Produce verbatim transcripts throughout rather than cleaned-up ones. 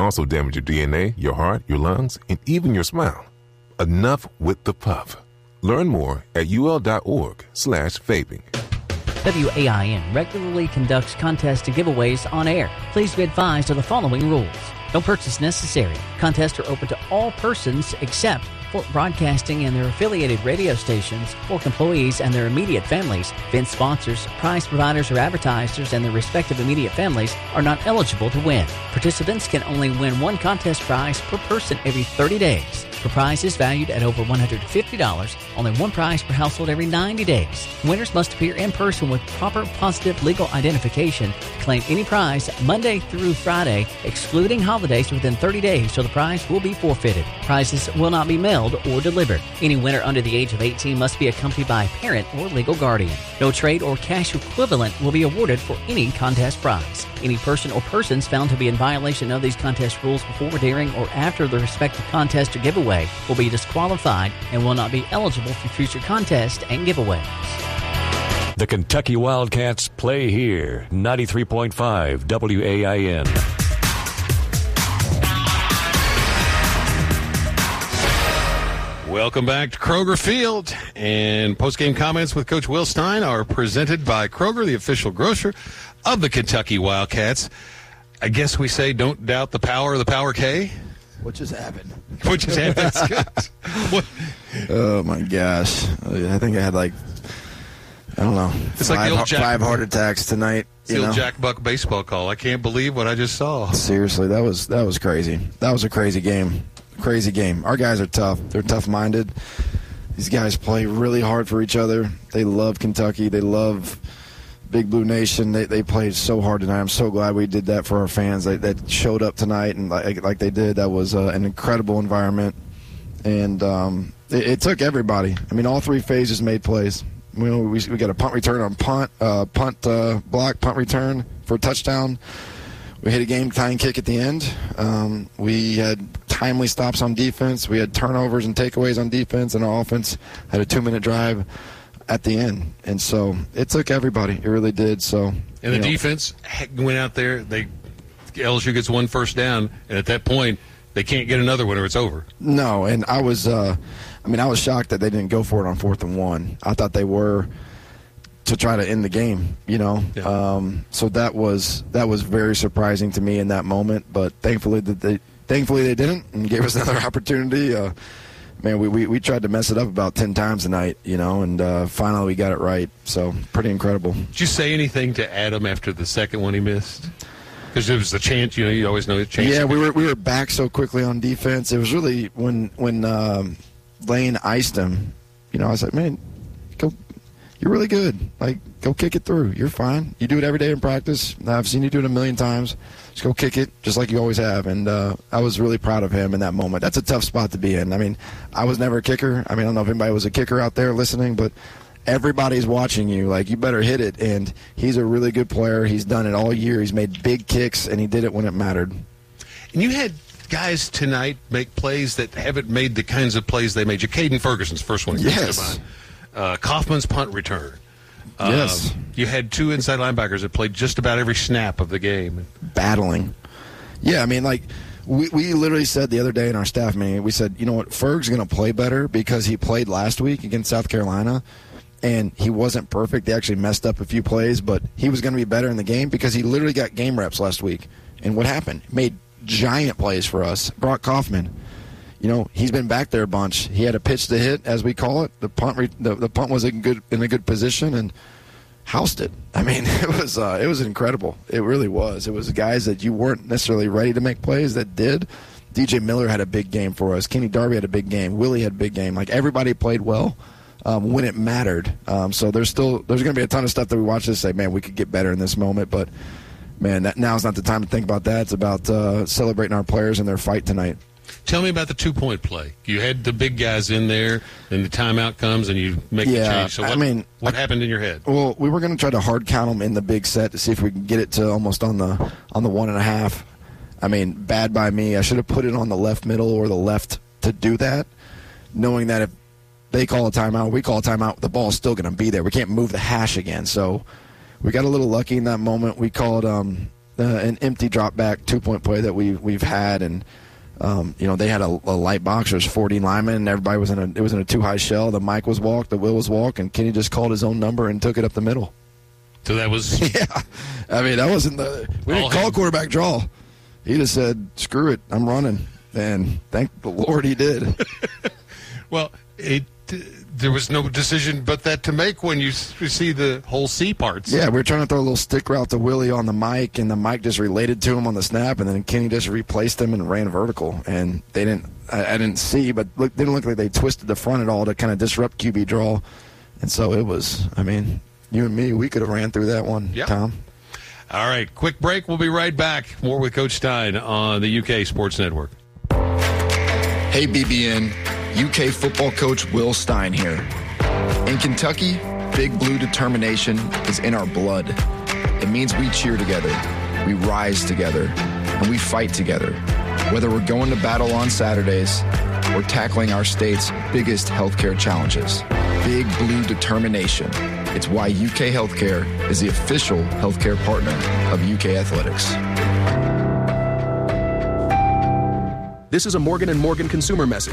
also damage your D N A, your heart, your lungs, and even your smile. Enough with the puff. Learn more at ul.org slash vaping. W A I N regularly conducts contests and giveaways on air. Please be advised of the following rules. No purchase necessary. Contests are open to all persons except for broadcasting and their affiliated radio stations, Fork employees and their immediate families. Event sponsors, prize providers, or advertisers and their respective immediate families are not eligible to win. Participants can only win one contest prize per person every thirty days. For prizes valued at over one hundred fifty dollars, only one prize per household every ninety days. Winners must appear in person with proper positive legal identification to claim any prize Monday through Friday, excluding holidays within thirty days, so the prize will be forfeited. Prizes will not be mailed or delivered. Any winner under the age of eighteen must be accompanied by a parent or legal guardian. No trade or cash equivalent will be awarded for any contest prize. Any person or persons found to be in violation of these contest rules before, during, or after the respective contest or giveaway will be disqualified and will not be eligible for future contests and giveaways. The Kentucky Wildcats play here. ninety-three point five W A I N. Welcome back to Kroger Field. And post-game comments with Coach Will Stein are presented by Kroger, the official grocer of the Kentucky Wildcats. I guess we say don't doubt the power of the Power K. What just happened? What just happened? What? Oh, my gosh. I think I had, like, I don't know, it's five, like the old Jack, five heart attacks tonight. It's the old Jack Buck baseball call. I can't believe what I just saw. Seriously, that was that was crazy. That was a crazy game. Crazy game. Our guys are tough. They're tough-minded. These guys play really hard for each other. They love Kentucky. They love Big Blue Nation. They they played so hard tonight. I'm so glad we did that for our fans. They, that showed up tonight and like, like they did. That was uh, an incredible environment. And um, it, it took everybody. I mean, all three phases made plays. We, we, we got a punt return on punt, uh, punt uh, block, punt return for a touchdown. We hit a game-tying kick at the end. Um, we had timely stops on defense. We had turnovers and takeaways on defense, and our offense had a two-minute drive at the end. And so it took everybody. It really did. So And the know. defense went out there. They L S U gets one first down, and at that point, they can't get another one or it's over. No, and I was uh, I mean, I was shocked that they didn't go for it on fourth and one. I thought they were to try to end the game, you know. Yeah. Um, so that was that was very surprising to me in that moment. But thankfully that they thankfully they didn't and gave us another opportunity. Uh, man, we, we we tried to mess it up about ten times tonight, you know, and uh, finally we got it right. So pretty incredible. Did you say anything to Adam after the second one he missed? Because it was the chance, you know, you always know the chance. Yeah, we were we were back so quickly on defense. It was really when when um, Lane iced him. You know, I was like, man, go. You're really good. Like, go kick it through. You're fine. You do it every day in practice. I've seen you do it a million times. Just go kick it, just like you always have. And uh, I was really proud of him in that moment. That's a tough spot to be in. I mean, I was never a kicker. I mean, I don't know if anybody was a kicker out there listening, but everybody's watching you. Like, you better hit it. And he's a really good player. He's done it all year. He's made big kicks, and he did it when it mattered. And you had guys tonight make plays that haven't made the kinds of plays they made. Caden Ferguson's first one. Yes. Uh, Kaufman's punt return. Uh, Yes. You had two inside linebackers that played just about every snap of the game. Battling. Yeah, I mean, like, we, we literally said the other day in our staff meeting, we said, you know what, Ferg's going to play better because he played last week against South Carolina, and he wasn't perfect. They actually messed up a few plays, but he was going to be better in the game because he literally got game reps last week. And what happened? Made giant plays for us. Brock Kaufman. You know, he's been back there a bunch. He had a pitch to hit, as we call it. The punt, re- the, the punt was in good in a good position and housed it. I mean, it was uh, it was incredible. It really was. It was guys that you weren't necessarily ready to make plays that did. D J Miller had a big game for us. Kenny Darby had a big game. Willie had a big game. Like, everybody played well um, when it mattered. Um, so there's still there's going to be a ton of stuff that we watch this say, man, we could get better in this moment. But man, that, now's not the time to think about that. It's about uh, celebrating our players and their fight tonight. Tell me about the two-point play. You had the big guys in there, and the timeout comes, and you make yeah, the change. So what, I mean, what I, happened in your head? Well, we were going to try to hard count them in the big set to see if we can get it to almost on the on the one and a half. I mean, bad by me. I should have put it on the left middle or the left to do that, knowing that if they call a timeout, we call a timeout, the ball's still going to be there. We can't move the hash again. So we got a little lucky in that moment. We called um, – uh, an empty drop back two point play that we we've had, and um, you know they had a, a light box. There's forty linemen, and everybody was in a it was in a two high shell. The Mike was walked, the Will was walked, and Kenny just called his own number and took it up the middle. So that was yeah. I mean that wasn't the we didn't call him. Quarterback draw. He just said, "Screw it, I'm running," and thank the Lord he did. Well, it. There was no decision but that to make when you see the whole C parts. Yeah, we were trying to throw a little stick route to Willie on the mic, and the mic just related to him on the snap, and then Kenny just replaced him and ran vertical. And they didn't, I, I didn't see, but look, didn't look like they twisted the front at all to kind of disrupt Q B draw. And so it was, I mean, you and me, we could have ran through that one, yep. Tom. All right, quick break. We'll be right back. More with Coach Stein on the U K Sports Network. Hey, B B N. U K football coach Will Stein here. In Kentucky, Big Blue determination is in our blood. It means we cheer together, we rise together, and we fight together. Whether we're going to battle on Saturdays or tackling our state's biggest healthcare challenges. Big Blue determination. It's why U K Healthcare is the official healthcare partner of U K Athletics. This is a Morgan and Morgan consumer message.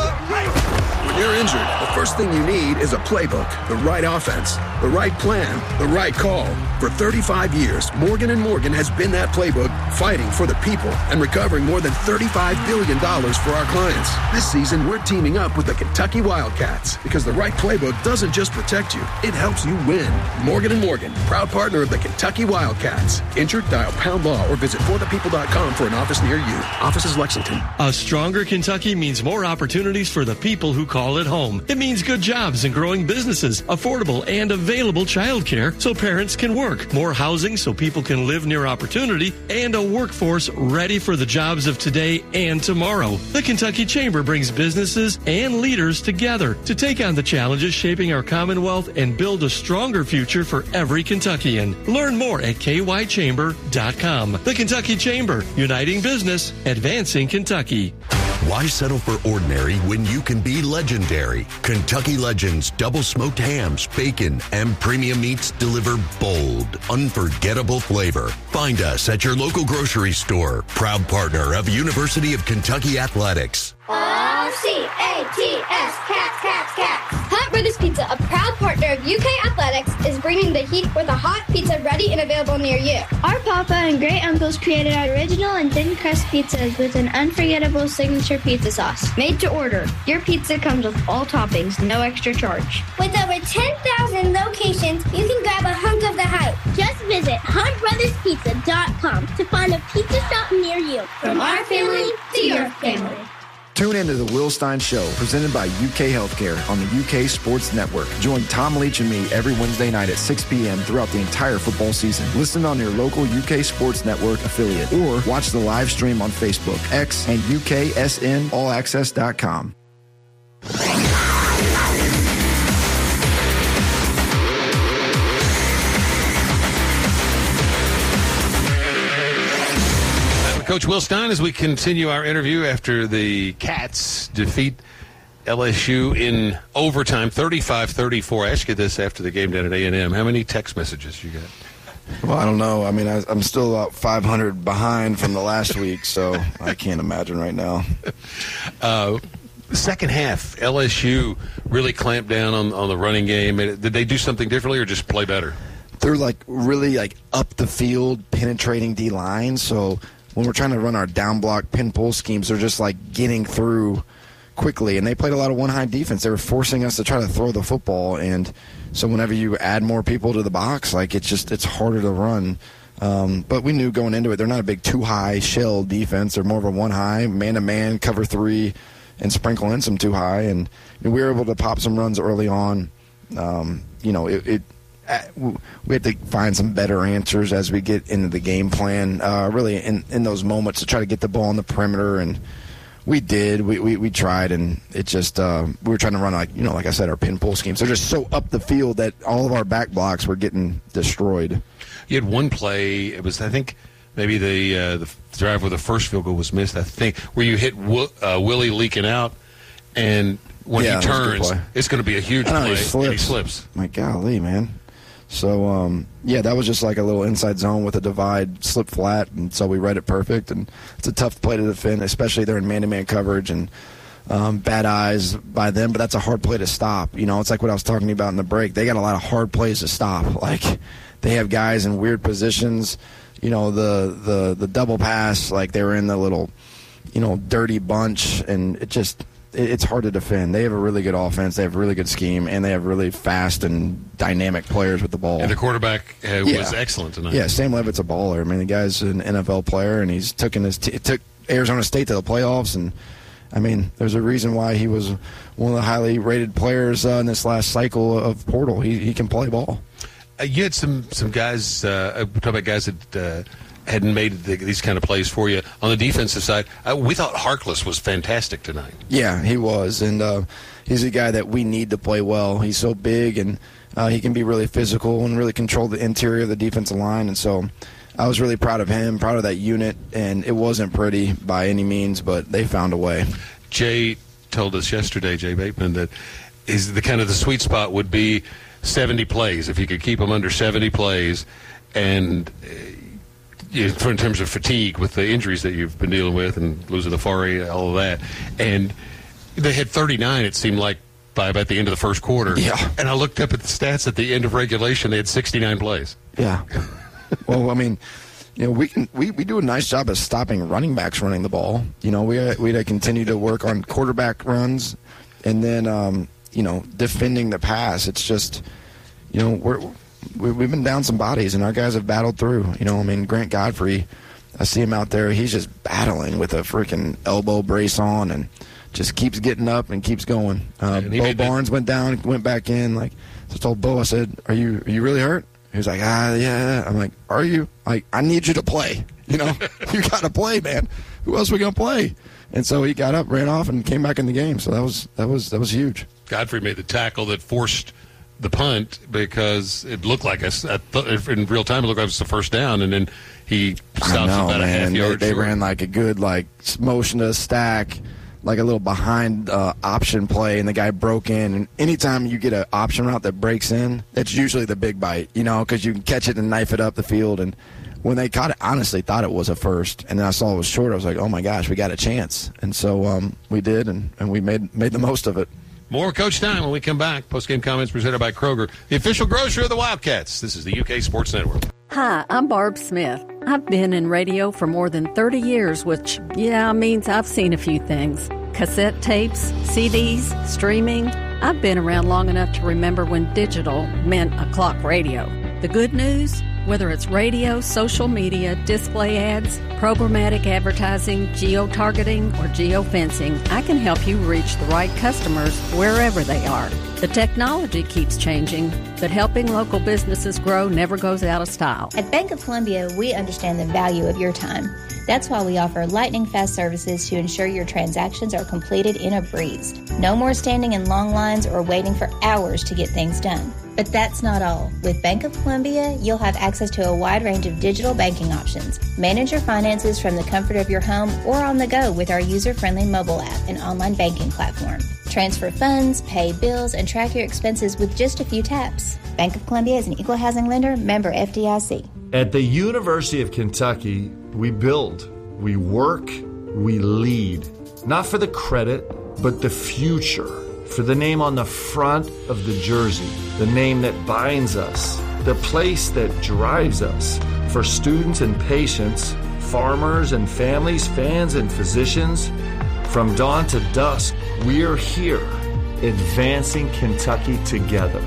When you're injured, the first thing you need is a playbook, the right offense, the right plan, the right call. For thirty-five years, Morgan and Morgan has been that playbook, fighting for the people and recovering more than thirty-five billion dollars for our clients. This season, we're teaming up with the Kentucky Wildcats because the right playbook doesn't just protect you, it helps you win. Morgan and Morgan, proud partner of the Kentucky Wildcats. Injured? Dial pound law or visit for the people dot com for an office near you. Office is Lexington. A stronger Kentucky means more opportunities for the people who call it home. It means good jobs and growing businesses, affordable and available childcare so parents can work, more housing so people can live near opportunity, and a workforce ready for the jobs of today and tomorrow. The Kentucky Chamber brings businesses and leaders together to take on the challenges shaping our Commonwealth and build a stronger future for every Kentuckian. Learn more at k y chamber dot com. The Kentucky Chamber, uniting business, advancing Kentucky. Why settle for ordinary when you can be legendary? Kentucky Legends double smoked hams, bacon, and premium meats deliver bold, unforgettable flavor. Find us at your local grocery store. Proud partner of University of Kentucky Athletics. O C A T S, cats, cats, cats. Hunt Brothers Pizza, a proud partner of U K Athletics, is bringing the heat with a hot pizza ready and available near you. Our papa and great uncles created our original and thin crust pizzas with an unforgettable signature pizza sauce. Made to order, your pizza comes with all toppings, no extra charge. With over ten thousand locations, you can grab a hunk of the hype. Just visit hunt brothers pizza dot com to find a pizza shop near you. From our family to your family. Tune into the Will Stein Show, presented by U K Healthcare on the U K Sports Network. Join Tom Leach and me every Wednesday night at six p.m. throughout the entire football season. Listen on your local U K Sports Network affiliate or watch the live stream on Facebook, X, and U K S N all access dot com. Coach Will Stein, as we continue our interview after the Cats defeat L S U in overtime, thirty-five thirty-four. I asked you this after the game down at A and M. How many text messages you got? Well, I don't know. I mean, I, I'm still about five hundred behind from the last week, so I can't imagine right now. Uh, second half, L S U really clamped down on, on the running game. Did they do something differently or just play better? They're, like, really, like, up the field, penetrating D-line, so when we're trying to run our down block pin pull schemes, they're just like getting through quickly. And they played a lot of one high defense. They were forcing us to try to throw the football. And so whenever you add more people to the box, like it's just it's harder to run. Um, but we knew going into it, they're not a big two high shell defense. They're more of a one high, man to man, cover three, and sprinkle in some two high. And we were able to pop some runs early on. Um, you know, it. it we had to find some better answers as we get into the game plan, uh, really in, in those moments to try to get the ball on the perimeter, and we did. We we, we tried, and it just uh, we were trying to run, like you know, like I said, our pin pull schemes. They're just so up the field that all of our back blocks were getting destroyed. You had one play. It was, I think, maybe the uh, the drive where the first field goal was missed. I think where you hit Will, uh, Willie leaking out, and when yeah, he turns, it's going to be a huge know, play. He slips. And he slips. My golly, man. So, um, yeah, that was just like a little inside zone with a divide, slip flat, and so we read it perfect. And it's a tough play to defend, especially they're in man-to-man coverage and um, bad eyes by them, but that's a hard play to stop. You know, it's like what I was talking about in the break. They got a lot of hard plays to stop. Like, they have guys in weird positions. You know, the, the, the double pass, like they were in the little, you know, dirty bunch, and it just – it's hard to defend. They have a really good offense. They have a really good scheme, and they have really fast and dynamic players with the ball. And the quarterback uh, yeah. was excellent tonight. Yeah, Sam Levitt's a baller. I mean, the guy's an N F L player, and he's took his t- took Arizona State to the playoffs. And I mean, there's a reason why he was one of the highly rated players uh, in this last cycle of portal. He he can play ball. Uh, you had some some guys. Uh, talking about guys that. Uh, hadn't made the, these kind of plays for you. On the defensive side, uh, we thought Harkless was fantastic tonight. Yeah, he was, and uh, he's a guy that we need to play well. He's so big, and uh, he can be really physical and really control the interior of the defensive line, and so I was really proud of him, proud of that unit, and it wasn't pretty by any means, but they found a way. Jay told us yesterday, Jay Bateman, that is the kind of the sweet spot would be seventy plays. If you could keep them under seventy plays, and uh, in terms of fatigue with the injuries that you've been dealing with and losing the Fari, all of that. And they had thirty-nine, it seemed like, by about the end of the first quarter. Yeah. And I looked up at the stats at the end of regulation. They had sixty-nine plays. Yeah. Well, I mean, you know, we can we, we do a nice job of stopping running backs running the ball. You know, we we to continue to work on quarterback runs, and then um, you know, defending the pass. It's just, you know, we're. We've been down some bodies, and our guys have battled through. You know, I mean, Grant Godfrey, I see him out there. He's just battling with a freaking elbow brace on and just keeps getting up and keeps going. Uh, Bo Barnes that. went down, went back in. Like, so I told Bo, I said, are you are you really hurt? He was like, ah, yeah. I'm like, are you? Like, I need you to play. You know, you got to play, man. Who else are we going to play? And so he got up, ran off, and came back in the game. So that was that was that was huge. Godfrey made the tackle that forced the punt because it looked like us in real time. It looked like it was the first down, and then he stops know, about man. a half yard. They, they short. ran like a good like motion to stack, like a little behind uh, option play, and the guy broke in. And anytime you get an option route that breaks in, that's usually the big bite, you know, because you can catch it and knife it up the field. And when they caught it, honestly thought it was a first, and then I saw it was short. I was like, oh my gosh, we got a chance. And so um, we did, and, and we made made the most of it. More Coach Time when we come back. Post-game comments presented by Kroger, the official grocer of the Wildcats. This is the U K Sports Network. Hi, I'm Barb Smith. I've been in radio for more than thirty years, which, yeah, means I've seen a few things. Cassette tapes, C Ds, streaming. I've been around long enough to remember when digital meant a clock radio. The good news? Whether it's radio, social media, display ads, programmatic advertising, geo-targeting, or geo-fencing, I can help you reach the right customers wherever they are. The technology keeps changing, but helping local businesses grow never goes out of style. At Bank of Columbia, we understand the value of your time. That's why we offer lightning-fast services to ensure your transactions are completed in a breeze. No more standing in long lines or waiting for hours to get things done. But that's not all. With Bank of Columbia, you'll have access to a wide range of digital banking options. Manage your finances from the comfort of your home or on the go with our user-friendly mobile app and online banking platform. Transfer funds, pay bills, and track your expenses with just a few taps. Bank of Columbia is an equal housing lender, member F D I C. At the University of Kentucky, we build, we work, we lead. Not for the credit, but the future. For the name on the front of the jersey, the name that binds us, the place that drives us. For students and patients, farmers and families, fans and physicians, from dawn to dusk, we're here, advancing Kentucky together.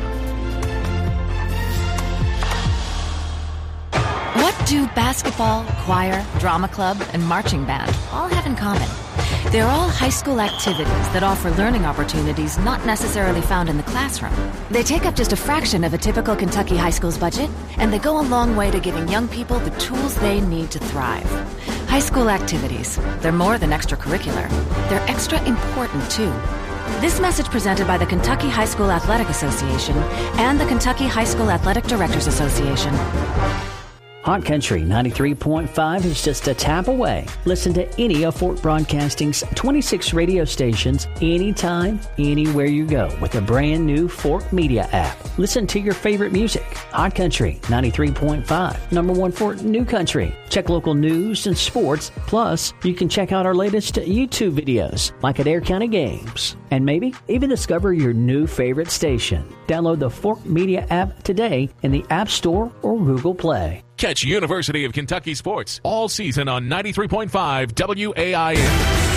What do basketball, choir, drama club, and marching band all have in common? They're all high school activities that offer learning opportunities not necessarily found in the classroom. They take up just a fraction of a typical Kentucky high school's budget, and they go a long way to giving young people the tools they need to thrive. High school activities, they're more than extracurricular. They're extra important, too. This message presented by the Kentucky High School Athletic Association and the Kentucky High School Athletic Directors Association. Hot Country ninety-three point five is just a tap away. Listen to any of Fort Broadcasting's twenty-six radio stations anytime, anywhere you go with the brand new Fort Media app. Listen to your favorite music. Hot Country ninety-three point five, number one for New Country. Check local news and sports. Plus, you can check out our latest YouTube videos, like at Air County Games. And maybe even discover your new favorite station. Download the Fort Media app today in the App Store or Google Play. Catch University of Kentucky sports all season on ninety-three point five W A I N.